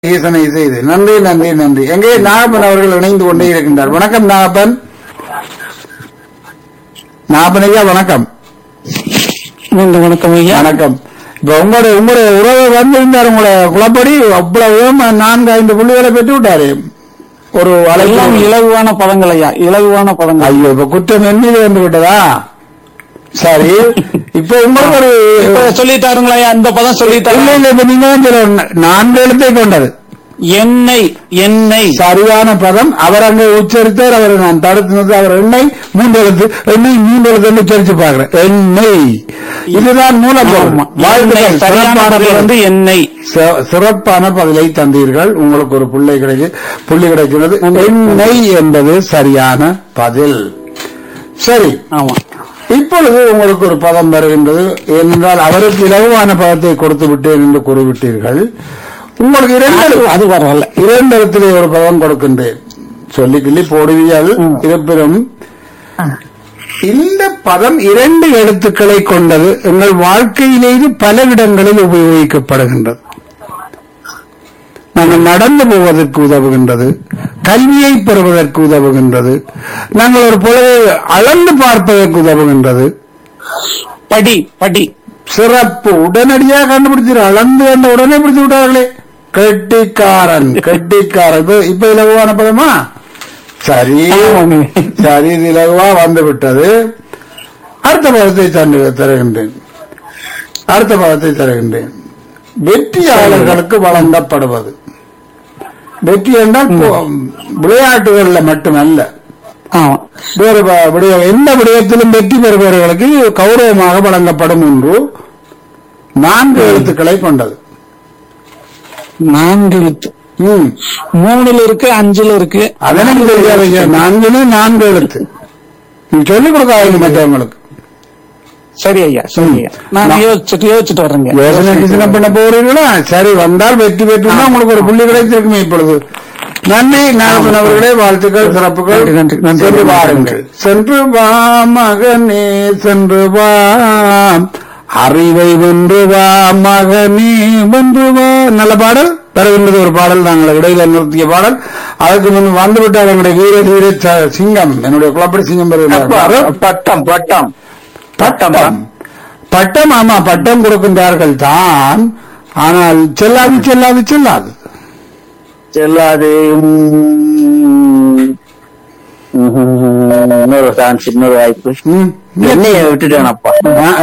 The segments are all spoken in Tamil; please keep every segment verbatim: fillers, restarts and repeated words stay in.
ஈசனை செய்து நன்றி நன்றி நன்றி. எங்கே நாகப்பன் அவர்கள் இணைந்து கொண்டே இருக்கின்றார். வணக்கம் நாகப்பன். நாகப்பன் ஐயா வணக்கம். வணக்கம் ஐயா. வணக்கம். இப்ப உங்களுடைய உங்களுடைய உறவு வந்திருந்தார். உங்களுடைய குளப்படி அவ்வளவு நான்கு ஐந்து புள்ளிகளை பெற்று விட்டாரு. ஒரு எல்லாம் இலகுவான பதங்கள் ஐயா, இலகுவான பதங்கள். ஐயோ, இப்ப குற்றம் என் மீது வந்து விட்டதா? சரி, இப்ப உங்களுக்கு ஒரு சொல்லிட்டாருங்களா ஐயா? அந்த பதம் சொல்லிட்டாரு. இல்ல இல்ல, இப்ப நீங்க நான்கு எழுத்தை கொண்டது எண்ணெய். எண்ணெய் சரியான பதம். அவர் அங்கே உச்சரித்தார். அவர் நான் தடுத்து அவர் எண்ணெய் மூன்று எழுத்து எண்ணெய் மூன்று எழுத்து உச்சரிச்சு பாக்குறேன். எண்ணெய் இதுதான் மூலப்பொருள். வந்து எண்ணெய். சிறப்பான பதிலை தந்தீர்கள். உங்களுக்கு ஒரு புள்ளி கிடைக்கு புள்ளி கிடைக்கிறது. எண்ணெய் என்பது சரியான பதில். சரி, ஆமா. இப்பொழுது உங்களுக்கு ஒரு பதம் வருகின்றது. ஏனென்றால் அவருக்கு இலகுவான பதத்தை கொடுத்து விட்டேன் என்று கூறிவிட்டீர்கள். உங்களுக்கு இரண்டு அது வரல. இரண்டு இடத்திலே ஒரு பதம் கொடுக்கின்றேன். சொல்லி கிள்ளி போடுவீர்கள். இருப்பினும் இந்த பதம் இரண்டு எழுத்துக்களை கொண்டது. எங்கள் வாழ்க்கையிலேயே பல இடங்களில் உபயோகிக்கப்படுகின்றது. நாங்கள் நடந்து போவதற்கு உதவுகின்றது, கல்வியை பெறுவதற்கு உதவுகின்றது, நாங்கள் ஒரு பொழுதை அளந்து பார்ப்பதற்கு உதவுகின்றது. படி படி சிறப்பு. உடனடியாக கண்டுபிடிச்சு அளந்து அந்த உடனே பிடிச்சு விட்டார்களே. கெட்டிக்காரன் கெட்டிக்காரன். இப்ப இலகுவான பதமா? சரி சரி, இது இலகுவா வந்து விட்டது. அடுத்த பதத்தை தருகின்றேன். அடுத்த பதத்தை தருகின்றேன். வெற்றியாளர்களுக்கு வழங்கப்படுவது. வெற்றி என்றால் விளையாட்டுகள்ல மட்டுமல்ல, வேறு எந்த விடயத்திலும் வெற்றி பெறுபவர்களுக்கு கௌரவமாக வழங்கப்படும் ஒன்று. நான்கு எழுத்துக்களை கொண்டது. நான்கு எழுத்து. மூணுல இருக்கு, அஞ்சுல இருக்கு. அதனும் தெரியாது. நான்குல நான்கு எழுத்து. நீ சொல்லிக் கொடுக்காதீங்க மற்றவங்களுக்கு. சரி ஐயா, சரி ஐயா. நான் யோசிச்சுட்டு யோசிச்சுட்டு வர்றேங்க. யோசனை கிசனை பண்ண போறீங்களா? சரி, வந்தால் வெற்றி பெற்றுனா உங்களுக்கு ஒரு புள்ளி கிடைத்திருக்குமே இப்பொழுது. நன்றி நாகப்பன் அவர்களே, வாழ்த்துக்கள், சிறப்புகள். சென்று வாருங்கள். சென்று வா மகனே, சென்று வா, அறிவை வென்று வா மகனே, வென்று வா. நல்ல பாடல் வருகின்றது. ஒரு பாடல் நாங்கள் இடையில நிறுத்திய பாடல். அதுக்கு முன் வந்துவிட்டார் என்னுடைய வீர வீர சிங்கம், என்னுடைய குளப்படி சிங்கம் வருகிறார். பட்டம் பட்டம் பட்டம் பட்டம். ஆமா, பட்டம் கொடுக்கின்றார்கள் தான். ஆனால் செல்லாது செல்லாது செல்லாது செல்லாது. இன்னொரு சான்ஸ், இன்னொரு வாய்ப்பு. என்னைய விட்டுட்டேனப்பா.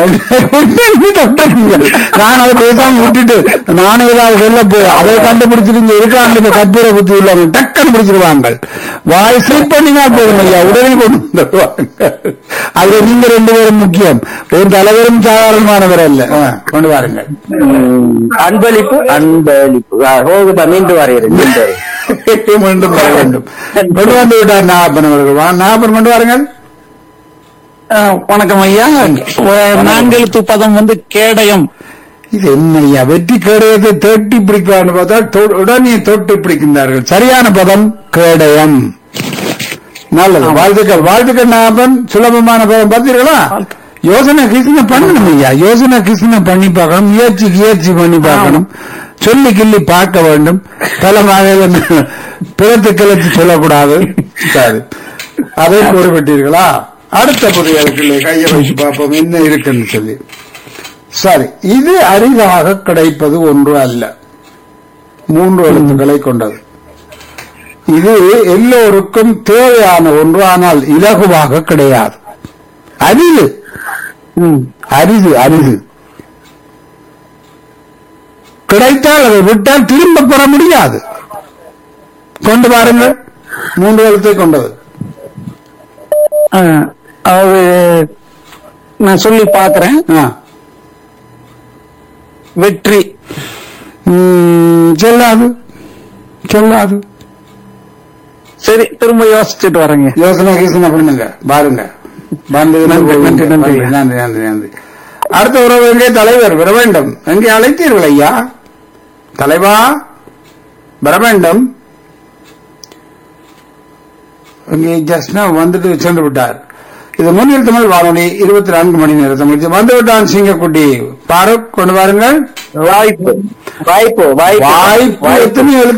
நான் அதை பேசாம விட்டுட்டு நானே ஏதாவது சொல்ல போய் அதை கண்டுபிடிச்சிருங்க. இருக்காங்க கற்பூர புத்தி இல்லாம டக்குன்னு பிடிச்சிருவாங்க. வாய் ஸ்லிப் பண்ணினா போதும் ஐயா, உடனே கொண்டு வந்துடுவாங்க. அது நீங்க ரெண்டு பேரும் முக்கியம். ஒரு தலைவரும் சாதாரணமானவர் அல்ல. கொண்டு வாருங்கள். அன்பளிப்பு அன்பளிப்பு மீண்டும் வரைகிறேன். மீண்டும் வர வேண்டும். கொண்டு வந்து விட்டார் நாகப்பன் அவர்கள். நாகப்பன் கொண்டு வாருங்கள். வணக்கம் ஐயா. நான்கெழுத்து பதம் வந்து கேடயம். இது என்ன ஐயா, வெற்றி கேடயத்தை தொட்டி பிடிக்கலான்னு பார்த்தா உடனே தொட்டி பிடிக்கின்றார்கள். சரியான பதம் கேடயம். நல்லது, வாழ்த்துக்கள் வாழ்த்துக்கள் நாகப்பன். சுலபமான பதம் பார்த்தீர்களா? யோசனை கிருஷ்ண பண்ணணும் ஐயா, யோசனை கிருஷ்ண பண்ணி பார்க்கணும், முயற்சி முயற்சி பண்ணி பார்க்கணும், சொல்லி கிள்ளி பார்க்க வேண்டும். பல மாதிரி பிறத்து கிளச்சி சொல்லக்கூடாது. சரி, அதை கூறிவிட்டீர்களா? அடுத்த புதியலுக்குள்ளே கையை வைத்து பார்ப்போம் என்ன இருக்குன்னு சொல்லி. சரி, இது அரிதாக கிடைப்பது ஒன்று அல்ல. மூன்று எழுத்துக்களை கொண்டது. இது எல்லோருக்கும் தேவையான ஒன்று, ஆனால் இலகுவாக கிடையாது. அரிது அரிது அரிது கிடைத்தால் அதை விட்டால் திரும்ப பெற முடியாது. கொண்டு பாருங்கள். மூன்று எழுத்தை கொண்டது. அது நான் சொல்லி பாக்குறேன். வெற்றி. சொல்லாது சொல்லாது. சரி, திரும்ப யோசிச்சுட்டு வரேங்க. யோசனை கீசனை பண்ணுங்க பாருங்க. நன்றி நன்றி நன்றி நன்றி. அடுத்த உறவு எங்கே? தலைவர் வர வேண்டும். எங்கே அழைத்தீர்கள் ஐயா? தலைவா வர வேண்டும். இங்கே ஜஸ்ட் வந்துட்டு சென்று விட்டார். இது முன்னில் தமிழ் வானொலி இருபத்தி நான்கு மணி நேரத்தை முடிச்சு வந்துவிட்டான் சிங்கக்குட்டி. பாரூக் கொண்டு வாருங்கள். வாய்ப்பு வாய்ப்பு வாய்ப்பு எத்தனை